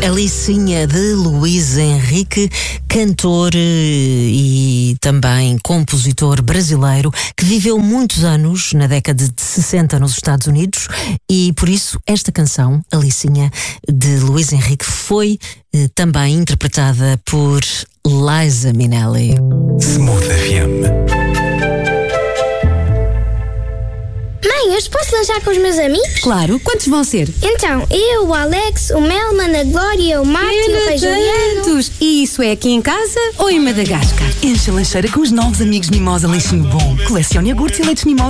Alicinha de Luís Henrique, cantor e também compositor brasileiro que viveu muitos anos na década de 60 nos Estados Unidos e por isso esta canção, Alicinha de Luís Henrique, foi também interpretada por Liza Minnelli. Smooth FM. Mãe, hoje posso lanchar com os meus amigos? Claro, quantos vão ser? Então, eu, o Alex, o Melman, a Glória, o Marco e o Rei Juliano. Tantos! E isso é aqui em casa ou em Madagascar? Enche a lancheira com os novos amigos Mimosa Leite Ninho Bom. Colecione iogurtes e leites Mimosa.